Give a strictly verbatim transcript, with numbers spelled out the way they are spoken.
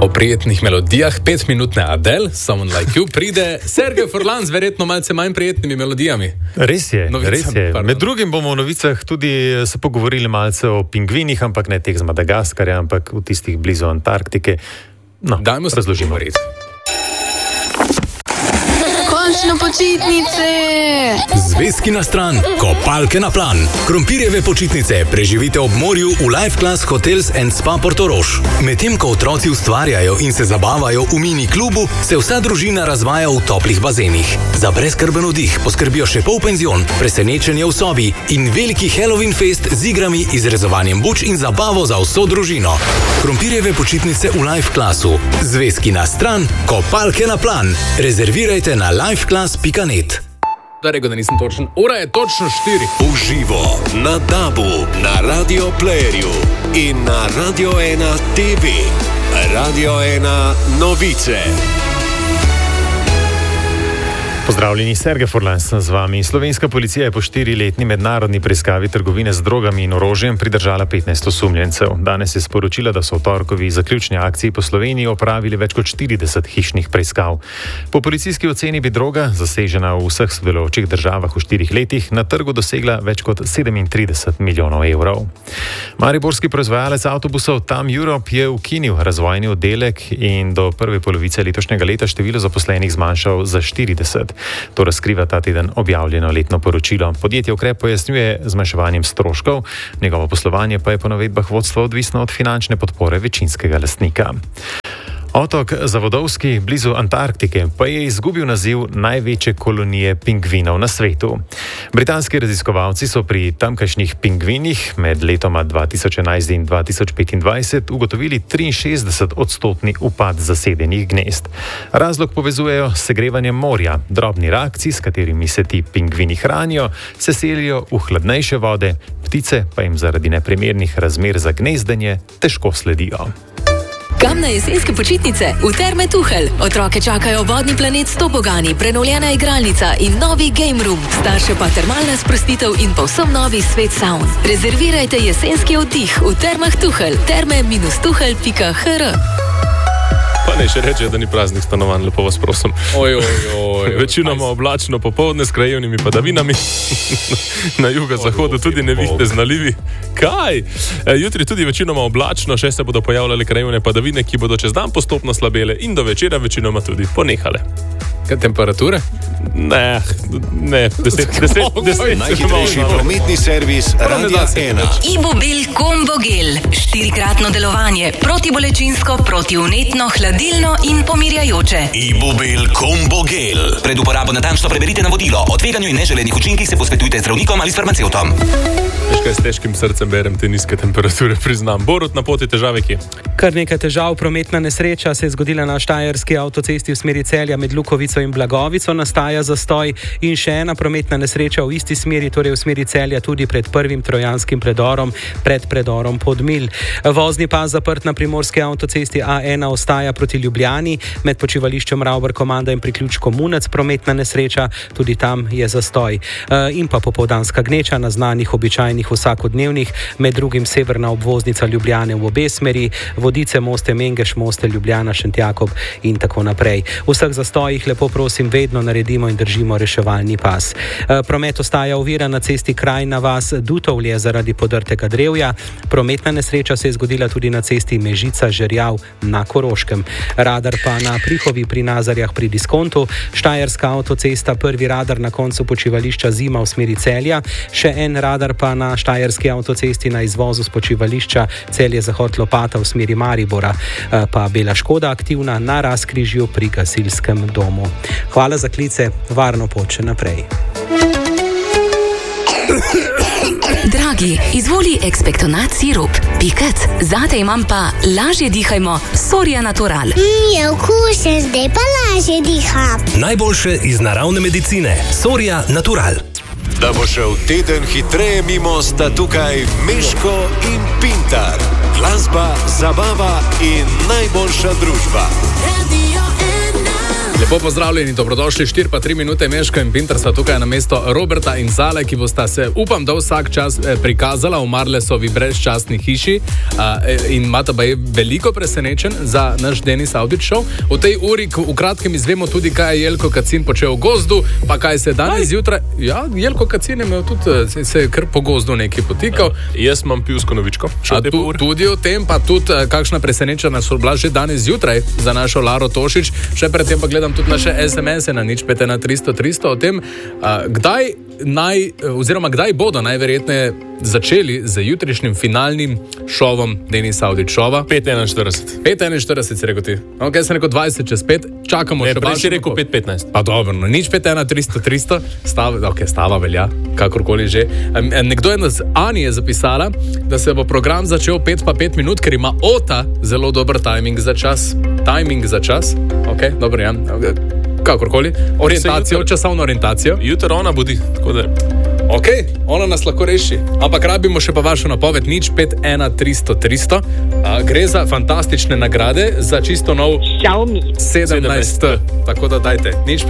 O prijetnih melodijah, petminutne Adele, Someone Like You, pride Sergej Furlan z verjetno malce manj prijetnimi melodijami. Res je, Novica, res je. pardon. Med drugim bomo v novicah tudi se pogovorili malce o pingvinih, ampak ne teh z Madagaskarja, ampak v tistih blizu Antarktike. No, Dajmo se razložimo. pogovoriti. Končno počitnice! Zvezki na stran, kopalke na plan. Krompirjeve počitnice preživite ob morju v Life Class Hotels and Spa Portorož. Medtem ko otroci ustvarjajo in se zabavajo v mini klubu, se vsa družina razvaja v toplih bazenih. Za brezskrben oddih poskrbijo še polpenzion, presenečenje v sobi in veliki Halloween fest z igrami, izrezovanjem buč in zabavo za vso družino. Krompirjeve počitnice v Life Classu. Zvezki na stran, kopalke na plan. Rezervirajte na lifeclass pika net. Da rekel, da nisem točen. Ura je točno štiri. Uživo na Dabu, na Radio Playerju in na Radio ena T V. Radio ena novice. Pozdravljeni, Sergej Furlan sem z vami. Slovenska policija je po štiriletni mednarodni preiskavi trgovine z drogami in orožjem pridržala petnajst osumljencev. Danes je sporočila, da so v torkovi zaključni akciji po Sloveniji opravili več kot štirideset hišnih preiskav. Po policijski oceni bi droga, zasežena v vseh sodelujočih državah v štirih letih, na trgu dosegla več kot sedemintrideset milijonov evrov. Mariborski proizvajalec avtobusov Tam Europe je ukinil razvojni oddelek in do prve polovice letošnjega leta število zaposlenih zmanjšal za štirideset. To razkriva ta teden objavljeno letno poročilo. Podjetje ukrep pojasnjuje zmanjševanjem stroškov, njegovo poslovanje pa je po navedbah vodstva odvisno od finančne podpore večinskega lastnika. Otok Zavodovski blizu Antarktike pa je izgubil naziv največje kolonije pingvinov na svetu. Britanski raziskovalci so pri tamkajšnjih pingvinih med letoma dva tisoč enajst in dva tisoč petindvajset ugotovili triinšestdeset odstotni upad zasedenih gnezd. Razlog povezujejo s segrevanjem morja. Drobni rakci, s katerimi se ti pingvini hranijo, se selijo v hladnejše vode, ptice pa jim zaradi neprimernih razmer za gnezdenje težko sledijo. Kam na jesenske počitnice? V Terme Tuhelj. Otroke čakajo vodni planet s tobogani, prenovljena igralnica in novi game room. Starše pa termalna sprostitev in povsem novi svet saun. Rezervirajte jesenski oddih v Termah Tuhelj. terme tuhelj pika h r. Pa ne še reče, da ni praznih stanovanj, lepo vas prosim. Oj, oj, oj. Večinoma oblačno popoldne s krajevnimi padavinami. Na jugo-zahodu tudi nevihte z nalivi. Kaj? E, jutri tudi večinoma oblačno, še se bodo pojavljale krajevne padavine, ki bodo čez dan postopno slabele in do večera večinoma tudi ponehale. Kaj temperature? Ne, ne, deset, deset, deset. Najhitrejši prometni servis Radio ena. Ibubil Combo Gel. Štirikratno delovanje. Protibolečinsko, protivnetno, hladilno in pomirjajoče. Ibubil Combo Gel. Pred uporabo natančno preberite navodilo. O tveganju in neželenih učinkih se posvetujte z zdravnikom ali s farmacevtom. Veš kaj, s težkim srcem berem te nizke temperature, priznam. Borut, na poti težave kje? Kar nekaj težav. Prometna nesreča se je zgodila na štajerski avtocesti v smeri Celja med Lukovico in Blagovico, nastaja zastoj, in še ena prometna nesreča v isti smeri, torej v smeri Celja, tudi pred prvim trojanskim predorom, pred predorom Podmilj. Vozni pas zaprt na primorski avtocesti A ena ostaja proti Ljubljani, med počivališčem Ravbar Komanda in priključkom Munec prometna nesreča, tudi tam je zastoj. In pa popoldanska gneča na znanih običajnih vsakodnevnih, med drugim severna obvoznica Ljubljane v obe smeri, Vodice, Moste, Mengeš, Moste, Ljubljana, Šentjakob in tako naprej. V vseh zastojih lepo prosim vedno naredimo in držimo reševalni pas. Promet ostaja ovira na cesti Krajna vas Dutovlje zaradi podrtega drevja. Prometna nesreča se je zgodila tudi na cesti Mežica Žerjav na Koroškem. Radar pa na Prihovi pri Nazarjah pri Diskontu, štajerska avtocesta, prvi radar na koncu počivališča Zima v smeri Celja, še en radar pa na štajerski avtocesti na izvozu z počivališča Celje Zahod Lopata v smeri Maribora, pa Bela Škoda aktivna na razkrižju pri gasilskem domu. Hvala za klice, varno pot še naprej. Dragi, izvoli ekspektonat sirup. Pikat, zate imam pa lažje dihajmo Soria Natural. Mm, je okusen, zdaj pa lažje diham. Najboljše iz naravne medicine. Soria Natural. Da bo šel teden hitreje mimo, sta tukaj Miško in Pintar. Glasba, zabava in najboljša družba. Je Lepo pozdravljeni, dobrodošli, štiri pa tri minute, Meško in Pinter sta tukaj na mesto Roberta in Zale, ki bosta se, upam, da vsak čas eh, prikazala v Marlesovi brezčasni hiši eh, in imata pa je veliko presenečen za naš Denis Audić show. V tej uri v kratkem izvemo tudi, kaj je Jelko Kacin počel v gozdu, pa kaj se danes zjutraj... Ja, Jelko Kacin je imel tudi, se, se je kar po gozdu nekaj potikal. Ja, jaz imam pivsko novičko. Tu, tudi o tem, pa tudi kakšna presenečenja so bila že danes zjutraj za našo Laro Tošič. Še predtem pa gledam tudi naše es em es-e na nič pet ena tristo tristo o tem, kdaj naj, oziroma kdaj bodo najverjetneje začeli z jutrišnjim finalnim šovom Denisa Audić šova. pet enainštirideset. pet enainštirideset si rekel ti. Ok, sem rekel dvajset čez pet, čakamo ne, še vaš. Ne, prej si rekel pet petnajst. Pa dobro, no, nič pet ena tristo tristo, stava, ok, stava velja, kakorkoli že. Nekdo je nas, Ani je zapisala, da se bo program začel pet pa pet minut, ker ima Ota zelo dober timing za čas. Timing za čas, ok, dobro, ja. Kakorkoli, orientacijo, jutr, časovno orientacijo. Jutro ona budi, tako da... Ok, ona nas lahko reši, ampak rabimo še pa vašo napoved, nič pet ena tristo tristo. Gre za fantastične nagrade za čisto nov Xiaomi sedemnajst. Tako da dajte, nič